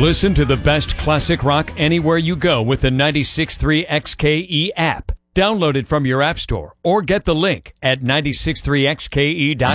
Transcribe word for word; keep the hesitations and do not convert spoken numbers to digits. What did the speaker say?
Listen to the best classic rock anywhere you go with the ninety-six point three X K E app. Download it from your app store or get the link at nine six three X K E dot com.